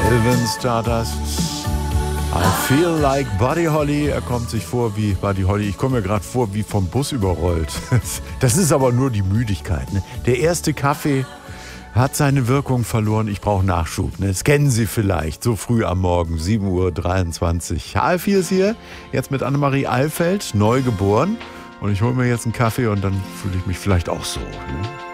Elvin Stardust. I feel like Buddy Holly. Er kommt sich vor wie Buddy Holly. Ich komme mir gerade vor wie vom Bus überrollt. Das ist aber nur die Müdigkeit. Ne? Der erste Kaffee hat seine Wirkung verloren. Ich brauche Nachschub. Ne? Das kennen Sie vielleicht. So früh am Morgen, 7:23 Uhr. Alfie ist hier. Jetzt mit Annemarie Alfeld, neu geboren. Und ich hole mir jetzt einen Kaffee und dann fühle ich mich vielleicht auch so. Ne?